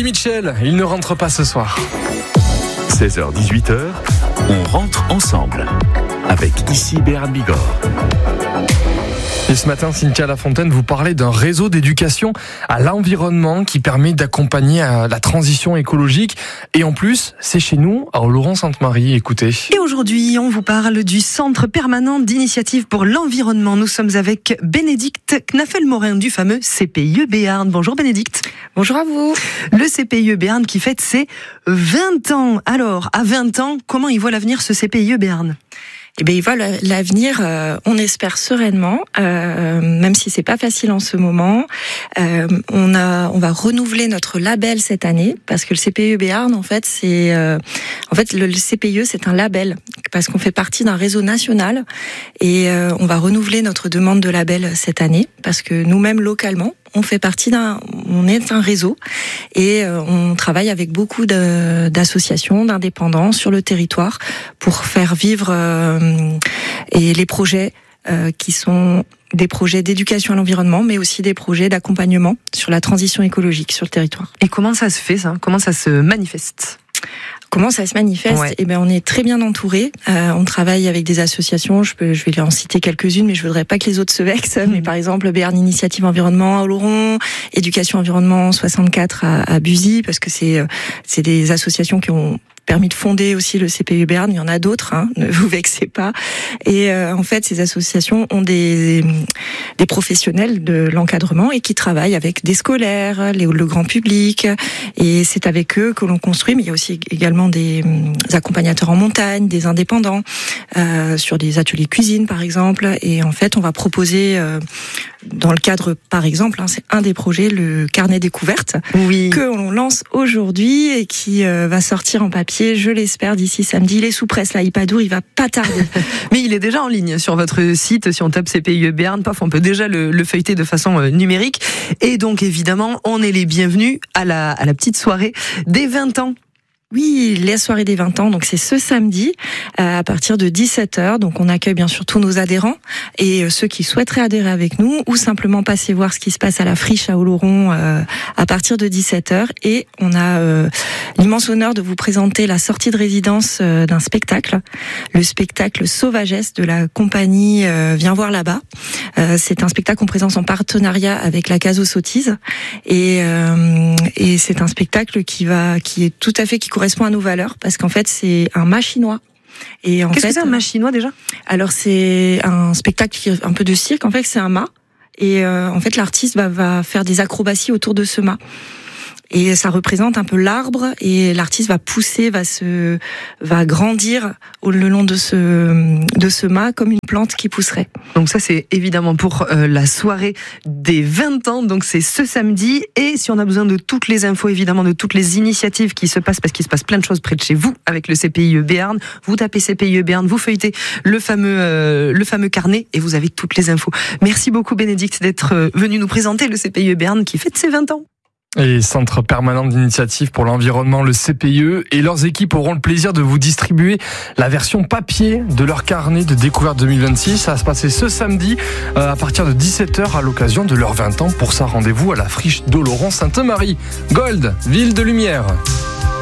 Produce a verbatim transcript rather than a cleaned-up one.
Mitchell, il ne rentre pas ce soir. seize heures dix-huit heures, on rentre ensemble avec ici Béarn Bigorre. Et ce matin, Cynthia Lafontaine, vous parlez d'un réseau d'éducation à l'environnement qui permet d'accompagner la transition écologique. Et en plus, c'est chez nous, à Oloron-Sainte-Marie. Écoutez. Et aujourd'hui, on vous parle du Centre permanent d'initiative pour l'environnement. Nous sommes avec Bénédicte Knaffel-Morin du fameux C P I E Béarn. Bonjour Bénédicte. Bonjour à vous. Le C P I E Béarn qui fête ses vingt ans. Alors, à vingt ans, comment il voit l'avenir ce C P I E Béarn ? Eh bien, il voit l'avenir, euh, on espère sereinement, euh, même si c'est pas facile en ce moment. Euh, on a, on va renouveler notre label cette année parce que le C P I E Béarn, en fait, c'est, euh, en fait, le, le C P I E, c'est un label parce qu'on fait partie d'un réseau national et euh, on va renouveler notre demande de label cette année parce que nous-mêmes localement, on fait partie d'un, on est un réseau et euh, on travaille avec beaucoup de, d'associations, d'indépendants sur le territoire pour faire vivre euh, et les projets euh, qui sont des projets d'éducation à l'environnement, mais aussi des projets d'accompagnement sur la transition écologique sur le territoire. Et comment ça se fait ça ? Comment ça se manifeste ? Comment ça se manifeste ? Ouais. Eh ben, on est très bien entouré. Euh, on travaille avec des associations. Je peux, je vais en citer quelques-unes, mais je voudrais pas que les autres se vexent. Mmh. Mais par exemple, Béarn Initiative Environnement à Oloron, Éducation Environnement soixante-quatre à, à Buzy, parce que c'est, c'est des associations qui ont permis de fonder aussi le C P I E Béarn. Il y en a d'autres, hein, ne vous vexez pas. Et euh, en fait, ces associations ont des des professionnels de l'encadrement et qui travaillent avec des scolaires, les, le grand public. Et c'est avec eux que l'on construit. Mais il y a aussi également des, des accompagnateurs en montagne, des indépendants euh, sur des ateliers cuisine, par exemple. Et en fait, on va proposer euh, dans le cadre, par exemple, hein, c'est un des projets, le carnet découverte, oui, que l'on lance aujourd'hui et qui euh, va sortir en papier, je l'espère, d'ici samedi. Il est sous presse, là, Ipadour, il va pas tarder. Mais il est déjà en ligne sur votre site, si on tape C P I E Béarn, paf, on peut déjà le, le feuilleter de façon euh, numérique. Et donc, évidemment, on est les bienvenus à la, à la petite soirée des vingt ans. Oui, la soirée des vingt ans, donc c'est ce samedi euh, à partir de dix-sept heures. Donc on accueille bien sûr tous nos adhérents et euh, ceux qui souhaiteraient adhérer avec nous ou simplement passer voir ce qui se passe à la friche à Oloron euh, à partir de dix-sept heures. Et on a euh, l'immense honneur de vous présenter la sortie de résidence euh, d'un spectacle, le spectacle Sauvagesse de la compagnie euh, Viens voir là-bas. Euh, c'est un spectacle qu'on présente en partenariat avec la Case aux Sottises et, euh, et c'est un spectacle qui va, qui est tout à fait qui correspond à nos valeurs parce qu'en fait c'est un mât chinois. Et en Qu'est-ce fait, que c'est un mât chinois déjà ? Alors c'est un spectacle qui est un peu de cirque. En fait c'est un mât et euh, en fait l'artiste va, va faire des acrobaties autour de ce mât. Et ça représente un peu l'arbre et l'artiste va pousser, va se, va grandir au le long de ce, de ce mât comme une plante qui pousserait. Donc ça c'est évidemment pour euh, la soirée des vingt ans, donc c'est ce samedi. Et si on a besoin de toutes les infos, évidemment de toutes les initiatives qui se passent, parce qu'il se passe plein de choses près de chez vous avec le C P I E Béarn, vous tapez C P I E Béarn, vous feuilletez le fameux, euh, le fameux carnet et vous avez toutes les infos. Merci beaucoup Bénédicte d'être venu nous présenter le C P I E Béarn qui fête ses vingt ans. Et Centre permanent d'initiative pour l'environnement, le C P I E, et leurs équipes auront le plaisir de vous distribuer la version papier de leur carnet de découverte deux mille vingt-six. Ça va se passer ce samedi euh, à partir de dix-sept heures à l'occasion de leurs vingt ans. Pour ça, rendez-vous à la friche d'Oloron-Sainte-Marie. Gold, ville de lumière.